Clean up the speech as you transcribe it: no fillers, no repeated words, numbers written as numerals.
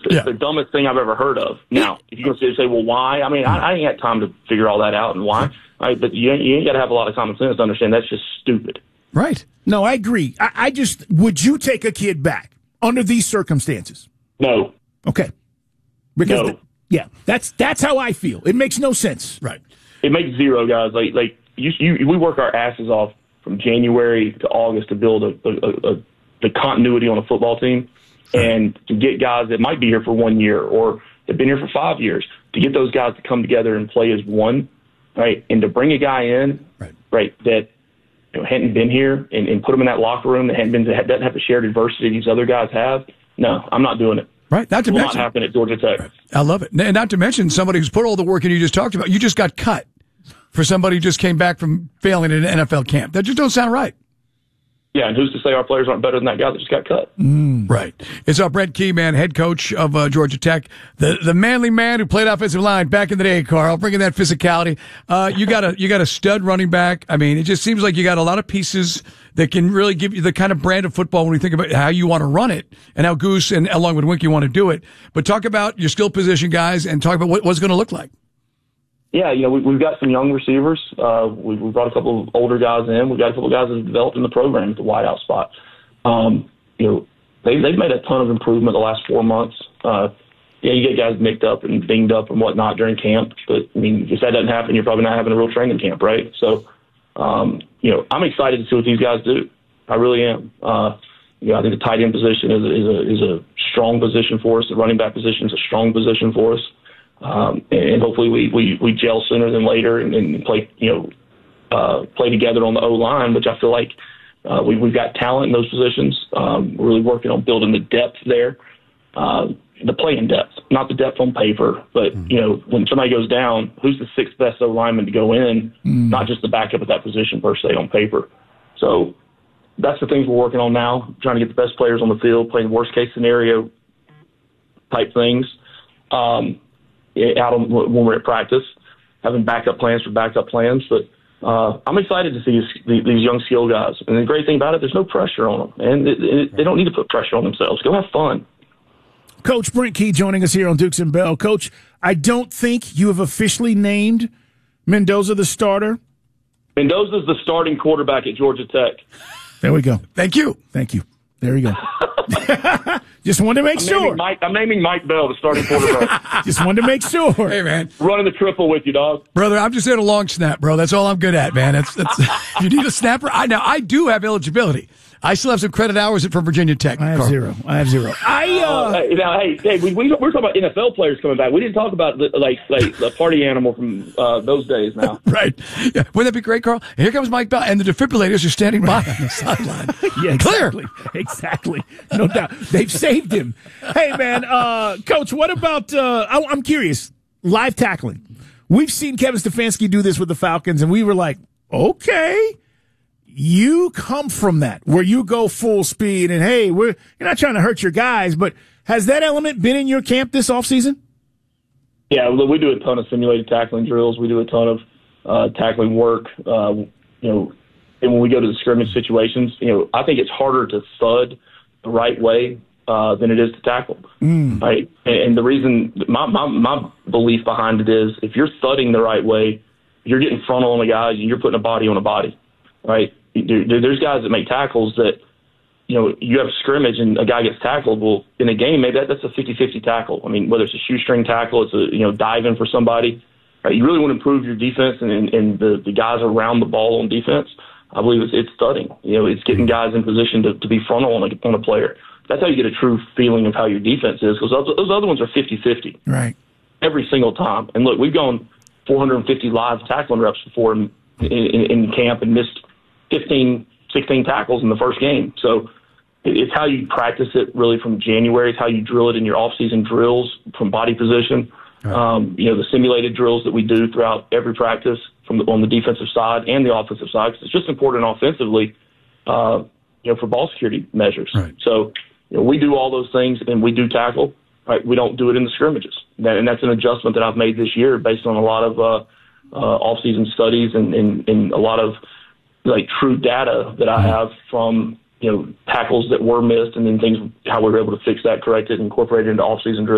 It's the dumbest thing I've ever heard of. Now, if you're going to say, well, why? I mean, I ain't got time to figure all that out and why. But you ain't got to have a lot of common sense to understand that's just stupid. Right. No, I agree. I just, would you take a kid back under these circumstances? No. Okay. Because that's how I feel. It makes no sense. Right. It makes zero, guys. We work our asses off from January to August to build the continuity on a football team. And to get guys that might be here for 1 year or have been here for 5 years, to get those guys to come together and play as one, right? And to bring a guy in, right, that hadn't been here and put him in that locker room that doesn't have the shared adversity these other guys have. No, I'm not doing it. Right. Not to mention, not happen at Georgia Tech. Right. I love it. And not to mention somebody who's put all the work in you just talked about. You just got cut for somebody who just came back from failing at an NFL camp. That just don't sound right. Yeah, and who's to say our players aren't better than that guy that just got cut? Right. It's Brent Key, man, head coach of Georgia Tech, the manly man who played offensive line back in the day. Carl, bringing that physicality. You got a stud running back. I mean, it just seems like you got a lot of pieces that can really give you the kind of brand of football when we think about how you want to run it and how Goose and along with Winky want to do it. But talk about your skill position guys and talk about what's going to look like. Yeah, we've got some young receivers. We've brought a couple of older guys in. We've got a couple of guys that have developed in the program at the wideout spot. They've made a ton of improvement the last 4 months. You get guys nicked up and dinged up and whatnot during camp. But, I mean, if that doesn't happen, you're probably not having a real training camp, right? So, I'm excited to see what these guys do. I really am. I think the tight end position is a strong position for us. The running back position is a strong position for us. And hopefully we gel sooner than later and play together on the O-line, which I feel like we've got talent in those positions. We're really working on building the depth there, the playing depth, not the depth on paper, but, when somebody goes down, who's the sixth best O-lineman to go in, not just the backup at that position per se on paper. So that's the things we're working on now, trying to get the best players on the field, playing worst-case scenario type things. Out when we're at practice, having backup plans for backup plans. But I'm excited to see these young skill guys. And the great thing about it, there's no pressure on them. And they don't need to put pressure on themselves. Go have fun. Coach Brent Key joining us here on Dukes and Bell. Coach, I don't think you have officially named Mendoza the starter. Mendoza's the starting quarterback at Georgia Tech. There we go. Thank you. There we go. Just wanted to make sure. I'm naming Mike Bell the starting quarterback. Just wanted to make sure. Hey, man. Running the triple with you, dog. Brother, I'm just in a long snap, bro. That's all I'm good at, man. That's if you need a snapper. I do have eligibility. I still have some credit hours from Virginia Tech. I have zero. Hey, we're talking about NFL players coming back. We didn't talk about the party animal from those days now. Right. Yeah. Wouldn't that be great, Carl? And here comes Mike Bell, and the defibrillators are standing by on the sideline. Yeah, exactly. Clear. Exactly. No doubt. They've saved him. Hey, man, Coach, what about I'm curious, live tackling. We've seen Kevin Stefanski do this with the Falcons, and we were like, okay. You come from that, where you go full speed, and hey, you're not trying to hurt your guys, but has that element been in your camp this offseason? Yeah, we do a ton of simulated tackling drills. We do a ton of tackling work. And when we go to the scrimmage situations, I think it's harder to thud the right way than it is to tackle. Right? And the reason, my belief behind it is, if you're thudding the right way, you're getting frontal on a guy, and you're putting a body on a body. Right? There's guys that make tackles that, you have a scrimmage and a guy gets tackled. Well, in a game, maybe that's a 50-50 tackle. I mean, whether it's a shoestring tackle, it's a, diving for somebody. Right? You really want to improve your defense and the guys around the ball on defense. I believe it's thudding. It's getting guys in position to be frontal on a player. That's how you get a true feeling of how your defense is, because those other ones are 50-50. Right. Every single time. And look, we've gone 450 live tackling reps before in camp and missed 15, 16 tackles in the first game. So it's how you practice it really from January. It's how you drill it in your off-season drills from body position. Right. The simulated drills that we do throughout every practice on the defensive side and the offensive side, because it's just important offensively, for ball security measures. Right. So we do all those things, and we do tackle. Right? We don't do it in the scrimmages. And that's an adjustment that I've made this year based on a lot of off-season studies and a lot of true data that I have from tackles that were missed, and then things how we were able to fix that, correct it, incorporate it into off-season drills.